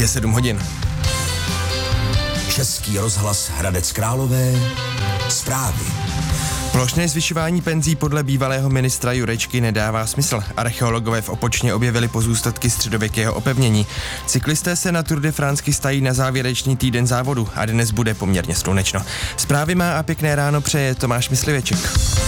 Je 7 hodin. Český rozhlas Hradec Králové. Zprávy. Plošné zvyšování penzí podle bývalého ministra Jurečky nedává smysl. Archeologové v Opočně objevili pozůstatky středověkého opevnění. Cyklisté se na Tour de France chystají na závěrečný týden závodu a dnes bude poměrně slunečno. Zprávy má a pěkné ráno přeje Tomáš Mysliveček.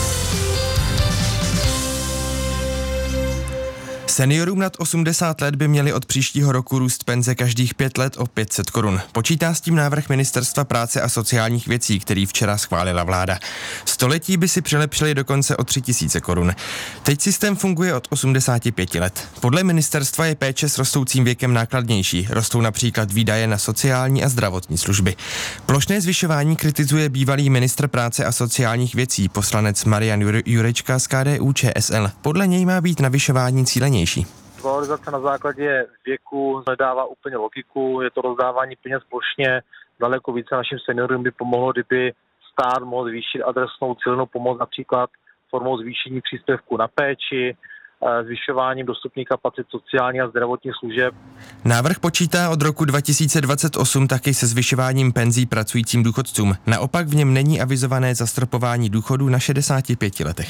Seniorům nad 80 let by měli od příštího roku růst penze každých 5 let o 500 korun. Počítá s tím návrh Ministerstva práce a sociálních věcí, který včera schválila vláda. Století by si přilepšili dokonce o 3000 korun. Teď systém funguje od 85 let. Podle ministerstva je péče s rostoucím věkem nákladnější. Rostou například výdaje na sociální a zdravotní služby. Plošné zvyšování kritizuje bývalý ministr práce a sociálních věcí, poslanec Marian Jurečka z KDU-ČSL. Podle něj má být navyšování cílenější. Valorizace na základě věku nedává úplně logiku, je to rozdávání peněz plošně, daleko více našim seniorům by pomohlo, kdyby stát mohl zvýšit adresnou cílenou pomoc například formou zvýšení příspěvku na péči, zvyšováním dostupných kapacit sociálních a zdravotních služeb. Návrh počítá od roku 2028 taky se zvyšováním penzí pracujícím důchodcům. Naopak v něm není avizované zastropování důchodů na 65 letech.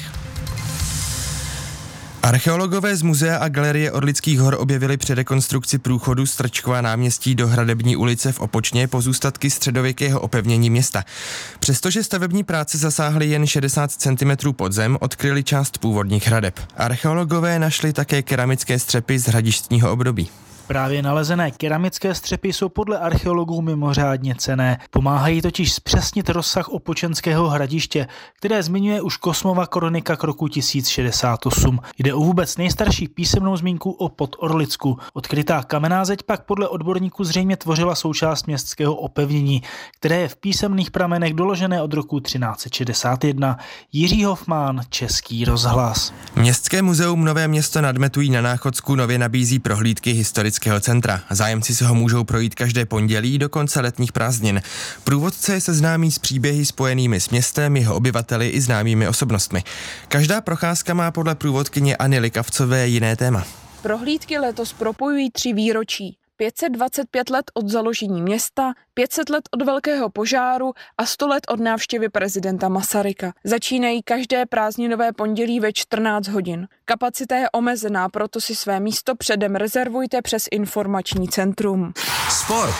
Archeologové z Muzea a galerie Orlických hor objevili při rekonstrukci průchodu z Trčkova náměstí do Hradební ulice v Opočně pozůstatky středověkého opevnění města. Přestože stavební práce zasáhly jen 60 cm pod zem, odkryli část původních hradeb. Archeologové našli také keramické střepy z hradištního období. Právě nalezené keramické střepy jsou podle archeologů mimořádně cenné. Pomáhají totiž zpřesnit rozsah opočenského hradiště, které zmiňuje už Kosmova kronika k roku 1068. Jde o vůbec nejstarší písemnou zmínku o Podorlicku. Odkrytá kamenná zeď pak podle odborníků zřejmě tvořila součást městského opevnění, které je v písemných pramenech doložené od roku 1361. Jiří Hofmann, Český rozhlas. Městské muzeum Nové Město nad Metují na Náchodsku nově nabízí prohlídky historického centra. Zájemci se ho můžou projít každé pondělí do konce letních prázdnin. Průvodce je seznámí s příběhy spojenými s městem, jeho obyvateli i známými osobnostmi. Každá procházka má podle průvodkyně Anny Likavcové jiné téma. Prohlídky letos propojují 3 výročí. 525 let od založení města, 500 let od velkého požáru a 100 let od návštěvy prezidenta Masaryka. Začínají každé prázdninové pondělí ve 14 hodin. Kapacita je omezená, proto si své místo předem rezervujte přes informační centrum. Sport.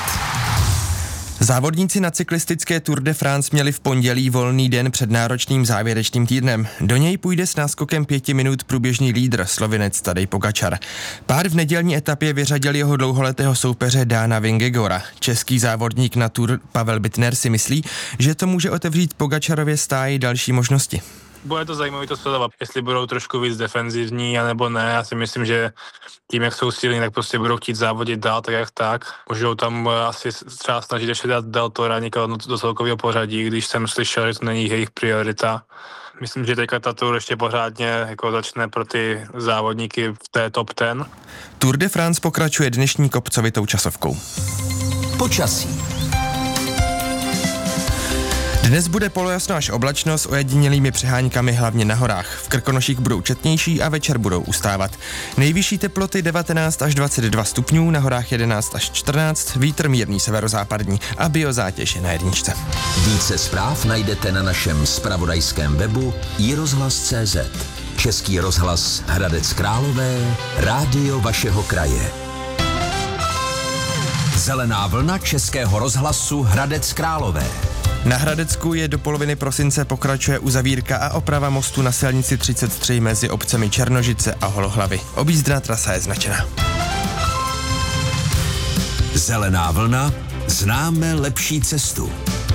Závodníci na cyklistické Tour de France měli v pondělí volný den před náročným závěrečným týdnem. Do něj půjde s náskokem 5 minut průběžný lídr, Slovinec Tadej Pogačar. Pár v nedělní etapě vyřadil jeho dlouholetého soupeře Dána Vingegora. Český závodník na Tour Pavel Bittner si myslí, že to může otevřít Pogačarově stáji další možnosti. Bude to zajímavé to sledovat, jestli budou trošku víc defenzivní, anebo ne. Já si myslím, že tím, jak jsou silní, tak prostě budou chtít závodit dál, tak jak tak. Můžou tam asi třeba snažit ještě dát Deltora někoho do celkového pořadí, když jsem slyšel, že to není jejich priorita. Myslím, že teďka ta Tour ještě pořádně jako začne pro ty závodníky v té top 10. Tour de France pokračuje dnešní kopcovitou časovkou. Počasí. Dnes bude polojasno až oblačno s ojedinělými přeháňkami hlavně na horách. V Krkonoších budou četnější a večer budou ustávat. Nejvyšší teploty 19 až 22 stupňů, na horách 11 až 14, vítr mírný severozápadní a biozátěž je na 1. Více zpráv najdete na našem zpravodajském webu iRozhlas.cz. Český rozhlas Hradec Králové, rádio vašeho kraje. Zelená vlna Českého rozhlasu Hradec Králové. Na Hradecku je do poloviny prosince pokračuje uzavírka a oprava mostu na silnici 33 mezi obcemi Černožice a Holohlavy. Objízdná trasa je značena. Zelená vlna, známe lepší cestu.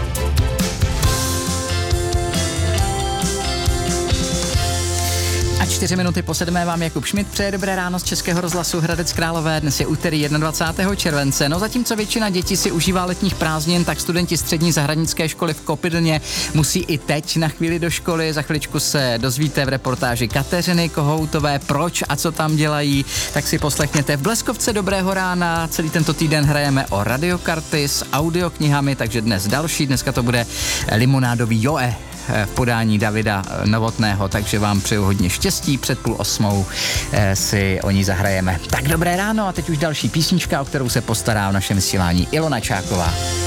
A 4 minuty po 7 vám Jakub Šmit přeje dobré ráno z Českého rozhlasu Hradec Králové. Dnes je úterý 21. července. No zatímco většina dětí si užívá letních prázdnin, tak studenti střední zahradnické školy v Kopydlně musí i teď na chvíli do školy. Za chviličku se dozvíte v reportáži Kateřiny Kohoutové, proč a co tam dělají. Tak si poslechněte v Bleskovce dobrého rána. Celý tento týden hrajeme o radiokarty s audioknihami, takže dnes další. Dneska to bude limonádový Joe. v podání Davida Novotného, takže vám přeju hodně štěstí, před 7:30 si o ní zahrajeme. Tak dobré ráno a teď už další písnička, o kterou se postará v našem vysílání Ilona Čáková.